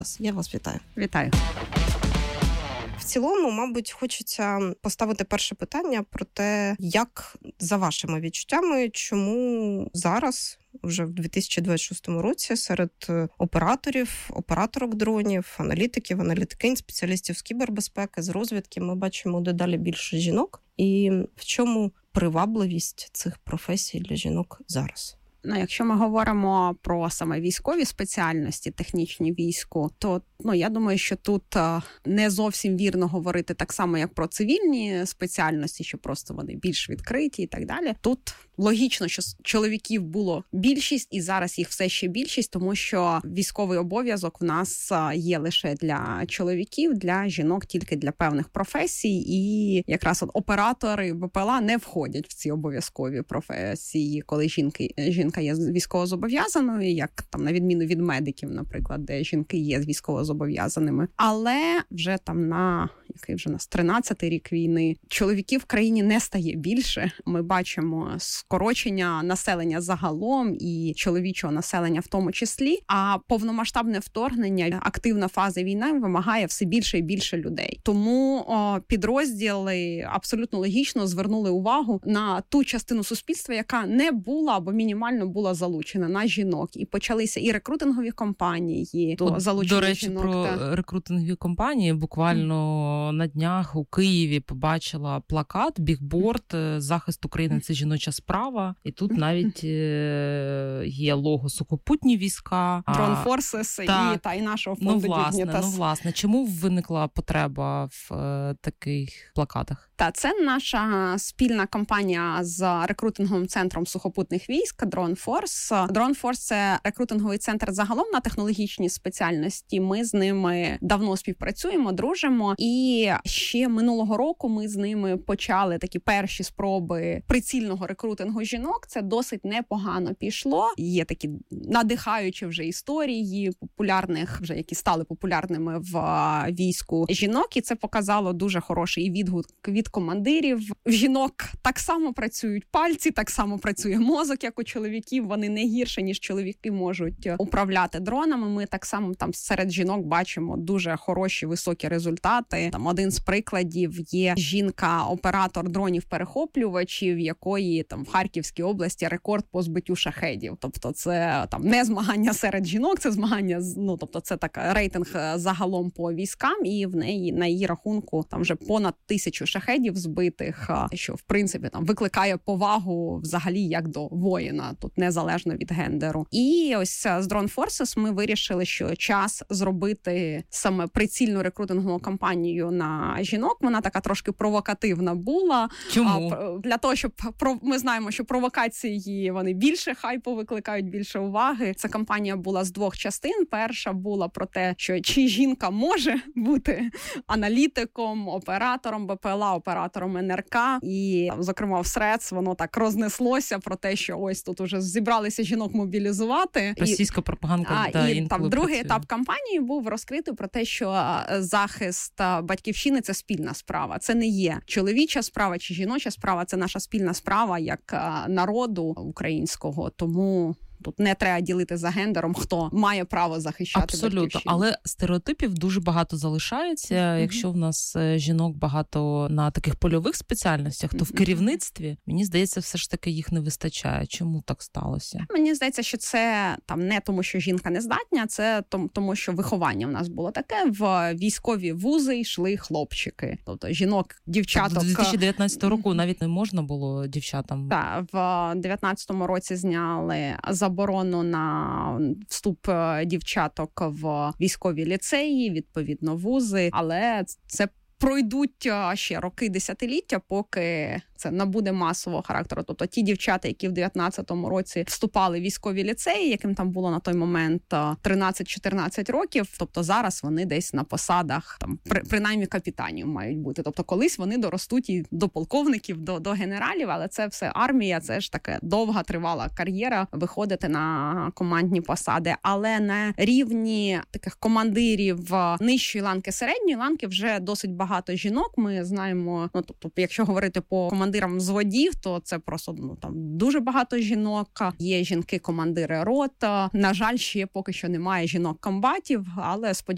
Я вас вітаю. Вітаю. В цілому, мабуть, хочеться поставити перше питання про те, як, за вашими відчуттями, чому зараз, вже в 2026 році, серед операторок дронів, аналітикинь, спеціалістів з кібербезпеки, з розвідки, ми бачимо дедалі більше жінок. І в чому привабливість цих професій для жінок зараз? Якщо ми говоримо про саме військові спеціальності, технічні війську, то я думаю, що тут не зовсім вірно говорити так само, як про цивільні спеціальності, що просто вони більш відкриті і так далі. Тут логічно, що чоловіків було більшість, і зараз їх все ще більшість, тому що військовий обов'язок в нас є лише для чоловіків, для жінок тільки для певних професій, і якраз оператори БПЛА не входять в ці обов'язкові професії, коли жінка є військовозобов'язаною, як там на відміну від медиків, наприклад, де жінки є військовозобов'язаними. Але вже там на 13-й рік війни чоловіків в країні не стає більше. Ми бачимо скорочення населення загалом і чоловічого населення в тому числі, а повномасштабне вторгнення, активна фаза війни вимагає все більше і більше людей. Тому підрозділи абсолютно логічно звернули увагу на ту частину суспільства, яка не була або мінімально була залучена, на жінок. І почалися і рекрутингові кампанії до залучення до речі, жінок. Про рекрутингові кампанії буквально на днях у Києві побачила плакат, бігборд «Захист України – це жіноча справа». І тут навіть є лого «Сухопутні війська». Drone Forces і нашого фонду Dignitas. Власне. Чому виникла потреба в таких плакатах? Це наша спільна кампанія з рекрутинговим центром сухопутних військ Drone Force. Drone Force – це рекрутинговий центр загалом на технологічні спеціальності. Ми з ними давно співпрацюємо, дружимо. І ще минулого року ми з ними почали такі перші спроби прицільного рекрутингу жінок. Це досить непогано пішло. Є такі надихаючі вже історії популярних, вже які стали популярними в війську жінок. І це показало дуже хороший відгук від командирів. В жінок так само працюють пальці, так само працює мозок, як у чоловіків. Вони не гірше, ніж чоловіки можуть управляти дронами. Ми так само там серед жінок бачимо дуже хороші, високі результати. Там один з прикладів є жінка-оператор дронів-перехоплювачів, якої там в Харківській області рекорд по збиттю шахедів. Тобто це там не змагання серед жінок, це змагання, тобто це так рейтинг загалом по військам, і в неї на її рахунку там вже понад 1000 шахедів збитих, що в принципі там викликає повагу взагалі як до воїна, тут незалежно від гендеру. І ось з Drone Forces ми вирішили, що час зробити саме прицільну рекрутингову кампанію на жінок. Вона така трошки провокативна була. Чому? Для того, щоб ми знаємо, що провокації вони більше хайпу викликають, більше уваги. Ця кампанія була з 2 частин. Перша була про те, що чи жінка може бути аналітиком, оператором БПЛА, оператором НРК. І, зокрема, в Threads воно так рознеслося про те, що ось тут уже зібралися жінок мобілізувати. Російська пропаганда. І там другий етап кампанії був розкритий про те, що захист батьківщини – це спільна справа. Це не є чоловіча справа чи жіноча справа, це наша спільна справа як народу українського. Тому тут не треба ділити за гендером, хто має право захищати абсолютно, батьківщину. Але стереотипів дуже багато залишається. Якщо в нас жінок багато на таких польових спеціальностях, то в керівництві, мені здається, все ж таки їх не вистачає. Чому так сталося? Мені здається, що це там не тому, що жінка не здатня, це тому, що виховання в нас було таке. В військові вузи йшли хлопчики. Тобто жінок, дівчаток... З 2019 року навіть не можна було дівчатам. Так, в 2019 році зняли заборону на вступ дівчаток в військові ліцеї, відповідно вузи, але це пройдуть ще роки, десятиліття, поки це набуде масового характеру. Тобто ті дівчата, які в 19-му році вступали в військові ліцеї, яким там було на той момент 13-14 років, тобто зараз вони десь на посадах, там принаймні капітанів мають бути. Тобто колись вони доростуть і до полковників, до генералів, але це все армія, це ж таке довга, тривала кар'єра, виходити на командні посади. Але на рівні таких командирів нижчої ланки, середньої ланки вже досить багато жінок. Ми знаємо, тобто, якщо говорити по командирам взводів, то це просто там дуже багато жінок. Є жінки-командири рот. На жаль, ще поки що немає жінок-комбатів, але сподіваюся,